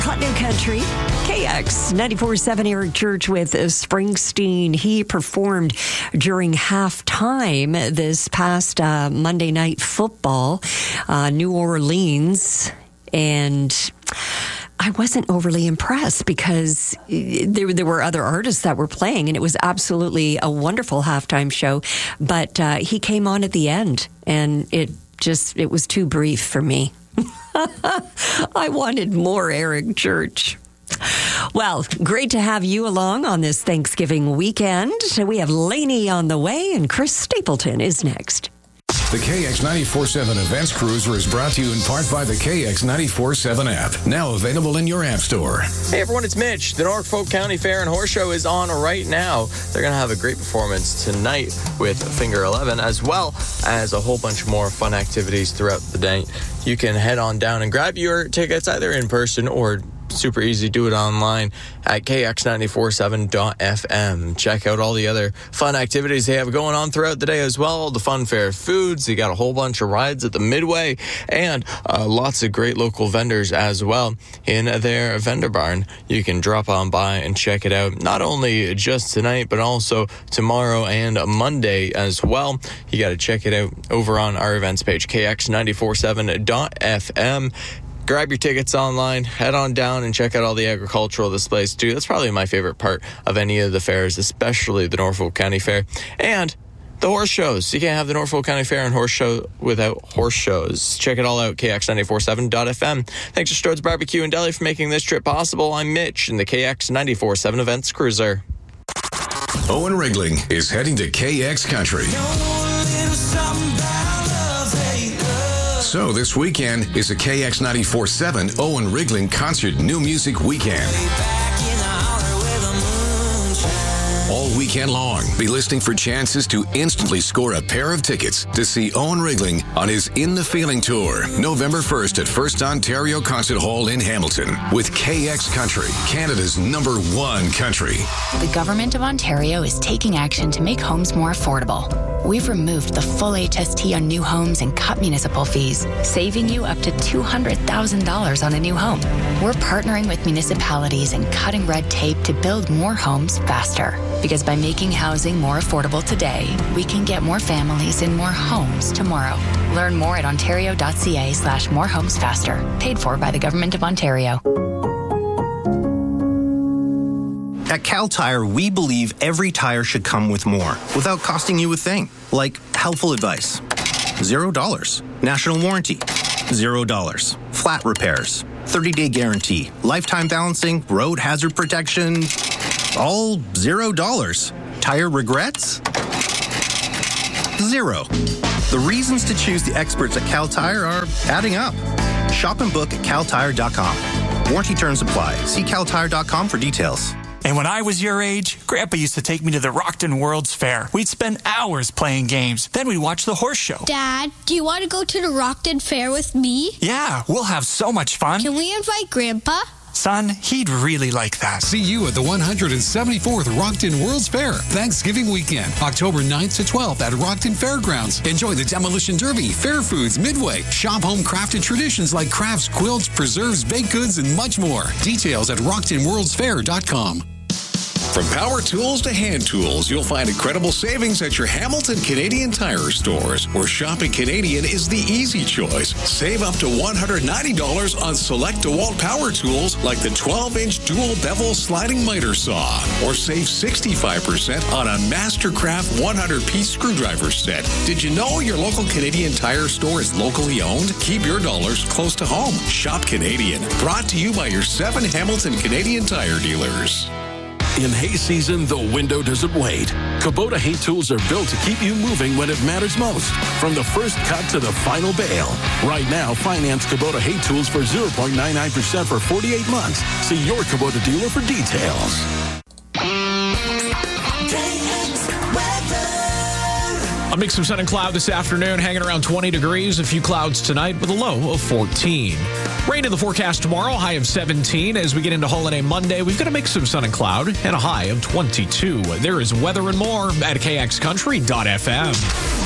Hot New Country, KX 94.7, Eric Church with Springsteen. He performed during halftime this past Monday Night Football, New Orleans, and I wasn't overly impressed because there were other artists that were playing, and it was absolutely a wonderful halftime show. But he came on at the end, and it was too brief for me. I wanted more Eric Church. Well, great to have you along on this Thanksgiving weekend. We have Lainey on the way, and Chris Stapleton is next. The KX 94.7 Events Cruiser is brought to you in part by the KX 94.7 app, now available in your app store. Hey everyone, it's Mitch. The Norfolk County Fair and Horse Show is on right now. They're going to have a great performance tonight with Finger 11, as well as a whole bunch more fun activities throughout the day. You can head on down and grab your tickets either in person or super easy, do it online at kx947.fm. Check out all the other fun activities they have going on throughout the day as well. The fun fair foods, you got a whole bunch of rides at the Midway, and lots of great local vendors as well in their vendor barn. You can drop on by and check it out, not only just tonight but also tomorrow and Monday as well. You got to check it out over on our events page, kx947.fm. Grab your tickets online, head on down and check out all the agricultural displays too. That's probably my favorite part of any of the fairs, especially the Norfolk County Fair. And the horse shows. You can't have the Norfolk County Fair and Horse Show without horse shows. Check it all out, kx947.fm. Thanks to Strode's Barbecue and Deli for making this trip possible. I'm Mitch in the KX 94.7 Events Cruiser. Owen Rigling is heading to KX Country. So this weekend is a KX 94.7 Owen Rigling Concert New Music Weekend. All weekend long, be listening for chances to instantly score a pair of tickets to see Owen Rigling on his In the Feeling Tour, November 1st at First Ontario Concert Hall in Hamilton, with KX Country, Canada's #1 country. The Government of Ontario is taking action to make homes more affordable. We've removed the full HST on new homes and cut municipal fees, saving you up to $200,000 on a new home. We're partnering with municipalities and cutting red tape to build more homes faster. Because by making housing more affordable today, we can get more families in more homes tomorrow. Learn more at ontario.ca/morehomesfaster. Paid for by the Government of Ontario. At Cal Tire, we believe every tire should come with more without costing you a thing. Like helpful advice, $0. National warranty, $0. Flat repairs, 30-day guarantee, lifetime balancing, road hazard protection, all $0. Tire regrets? 0. The reasons to choose the experts at Cal Tire are adding up. Shop and book at caltire.com. Warranty terms apply. See caltire.com for details. And when I was your age, Grandpa used to take me to the Rockton World's Fair. We'd spend hours playing games. Then we'd watch the horse show. Dad, do you want to go to the Rockton Fair with me? Yeah, we'll have so much fun. Can we invite Grandpa? Son, he'd really like that. See you at the 174th Rockton World's Fair, Thanksgiving weekend, October 9th to 12th at Rockton Fairgrounds. Enjoy the Demolition Derby, Fair Foods, Midway, shop home crafted traditions like crafts, quilts, preserves, baked goods, and much more. Details at rocktonworldsfair.com. From power tools to hand tools, you'll find incredible savings at your Hamilton Canadian Tire stores, where shopping Canadian is the easy choice. Save up to $190 on select DeWalt power tools like the 12-inch dual bevel sliding miter saw, or save 65% on a Mastercraft 100-piece screwdriver set. Did you know your local Canadian Tire store is locally owned? Keep your dollars close to home. Shop Canadian. Brought to you by your 7 Hamilton Canadian Tire dealers. In hay season, the window doesn't wait. Kubota hay tools are built to keep you moving when it matters most. From the first cut to the final bale. Right now, finance Kubota hay tools for 0.99% for 48 months. See your Kubota dealer for details. A mix of sun and cloud this afternoon, hanging around 20 degrees. A few clouds tonight with a low of 14. Rain in the forecast tomorrow, high of 17. As we get into holiday Monday, we've got a mix of sun and cloud and a high of 22. There is weather and more at kxcountry.fm.